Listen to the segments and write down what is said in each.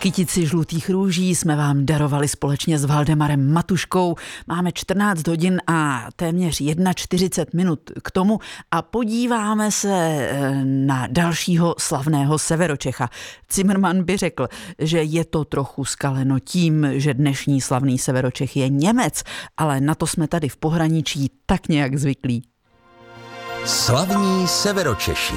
Kytici žlutých růží jsme vám darovali společně s Valdemarem Matuškou. Máme 14 hodin a téměř 41 minut k tomu a podíváme se na dalšího slavného Severočecha. Zimmermann by řekl, že je to trochu skaleno tím, že dnešní slavný Severočech je Němec, ale na to jsme tady v pohraničí tak nějak zvyklí. Slavní Severočeši.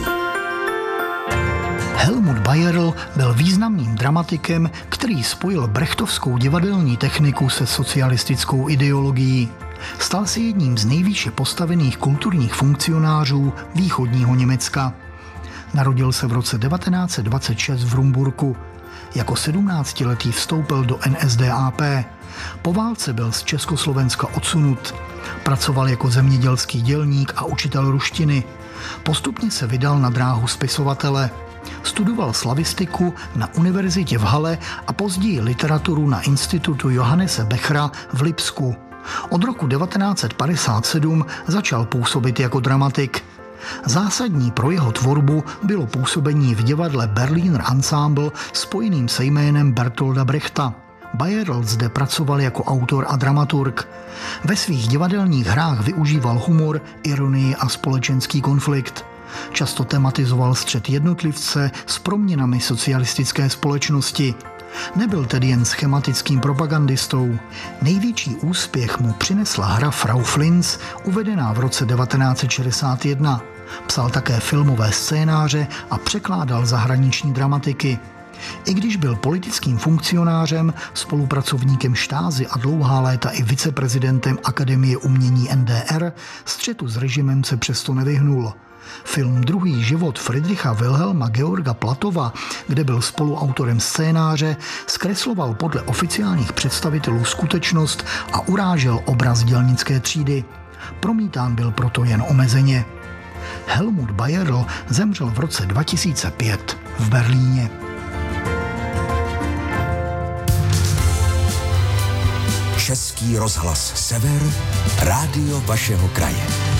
Helmut Bayerl byl významným dramatikem, který spojil brechtovskou divadelní techniku se socialistickou ideologií. Stal se jedním z nejvýše postavených kulturních funkcionářů východního Německa. Narodil se v roce 1926 v Rumburku. Jako 17letý vstoupil do NSDAP. Po válce byl z Československa odsunut. Pracoval jako zemědělský dělník a učitel ruštiny. Postupně se vydal na dráhu spisovatele. Studoval slavistiku na univerzitě v Halle a později literaturu na institutu Johannese Bechera v Lipsku. Od roku 1957 začal působit jako dramatik. Zásadní pro jeho tvorbu bylo působení v divadle Berliner Ensemble spojeným se jménem Bertolda Brechta. Bayerl zde pracoval jako autor a dramaturg. Ve svých divadelních hrách využíval humor, ironii a společenský konflikt. Často tematizoval střet jednotlivce s proměnami socialistické společnosti. Nebyl tedy jen schematickým propagandistou. Největší úspěch mu přinesla hra Frau Flinz, uvedená v roce 1961. Psal také filmové scénáře a překládal zahraniční dramatiky. I když byl politickým funkcionářem, spolupracovníkem Štázy a dlouhá léta i viceprezidentem Akademie umění NDR, střetu s režimem se přesto nevyhnul. Film Druhý život Friedricha Wilhelma Georga Platova, kde byl spoluautorem scénáře, zkresloval podle oficiálních představitelů skutečnost a urážel obraz dělnické třídy. Promítán byl proto jen omezeně. Helmut Bayerl zemřel v roce 2005 v Berlíně. Český rozhlas Sever, rádio vašeho kraje.